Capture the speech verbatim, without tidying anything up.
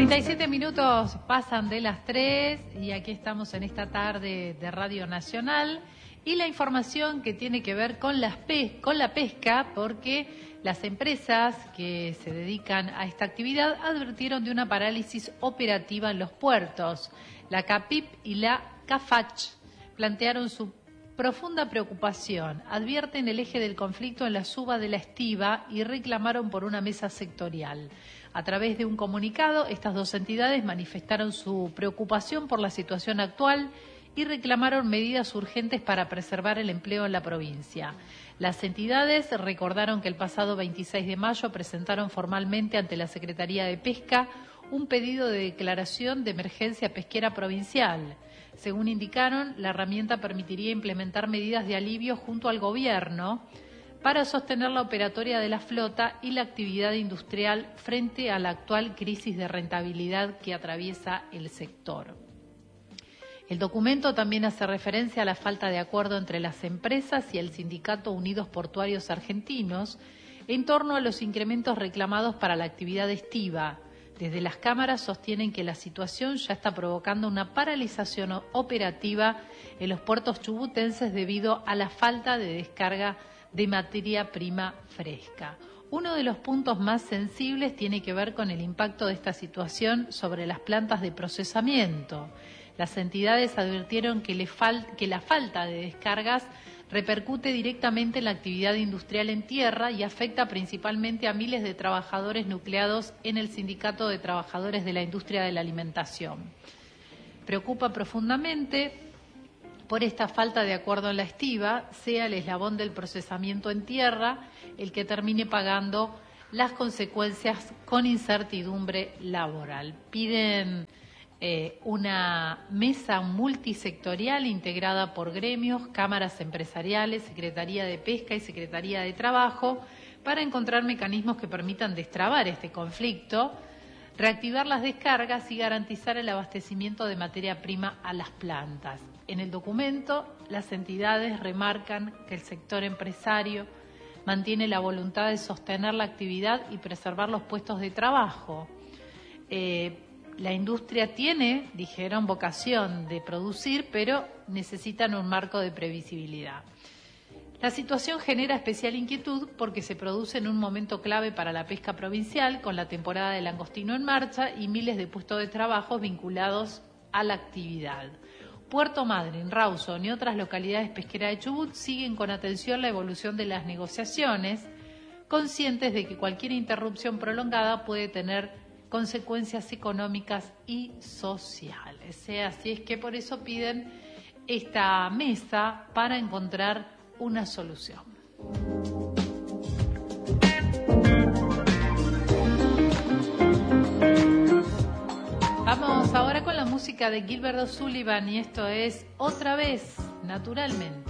treinta y siete minutos pasan de las tres y aquí estamos en esta tarde de Radio Nacional y la información que tiene que ver con, las pe con la pesca, porque las empresas que se dedican a esta actividad advirtieron de una parálisis operativa en los puertos. La CAPIP y la CAFACH plantearon su profunda preocupación, advierten el eje del conflicto en la suba de la estiba y reclamaron por una mesa sectorial. A través de un comunicado, estas dos entidades manifestaron su preocupación por la situación actual y reclamaron medidas urgentes para preservar el empleo en la provincia. Las entidades recordaron que el pasado veintiséis de mayo presentaron formalmente ante la Secretaría de Pesca un pedido de declaración de emergencia pesquera provincial. Según indicaron, la herramienta permitiría implementar medidas de alivio junto al gobierno para sostener la operatoria de la flota y la actividad industrial frente a la actual crisis de rentabilidad que atraviesa el sector. El documento también hace referencia a la falta de acuerdo entre las empresas y el Sindicato Unidos Portuarios Argentinos en torno a los incrementos reclamados para la actividad estiva. Desde las cámaras sostienen que la situación ya está provocando una paralización operativa en los puertos chubutenses debido a la falta de descarga de materia prima fresca. Uno de los puntos más sensibles tiene que ver con el impacto de esta situación sobre las plantas de procesamiento. Las entidades advirtieron que, le fal- que la falta de descargas repercute directamente en la actividad industrial en tierra y afecta principalmente a miles de trabajadores nucleados en el Sindicato de Trabajadores de la Industria de la Alimentación. Preocupa profundamente por esta falta de acuerdo en la estiba, sea el eslabón del procesamiento en tierra el que termine pagando las consecuencias con incertidumbre laboral. Piden Eh, una mesa multisectorial integrada por gremios, cámaras empresariales, Secretaría de Pesca y Secretaría de Trabajo para encontrar mecanismos que permitan destrabar este conflicto, reactivar las descargas y garantizar el abastecimiento de materia prima a las plantas. En el documento, las entidades remarcan que el sector empresario mantiene la voluntad de sostener la actividad y preservar los puestos de trabajo. Eh, La industria tiene, dijeron, vocación de producir, pero necesitan un marco de previsibilidad. La situación genera especial inquietud porque se produce en un momento clave para la pesca provincial, con la temporada de langostino en marcha y miles de puestos de trabajo vinculados a la actividad. Puerto Madryn, Rawson y otras localidades pesqueras de Chubut siguen con atención la evolución de las negociaciones, conscientes de que cualquier interrupción prolongada puede tener consecuencias económicas y sociales. ¿eh? Así es que por eso piden esta mesa para encontrar una solución. Vamos ahora con la música de Gilbert O'Sullivan y esto es Otra Vez, Naturalmente.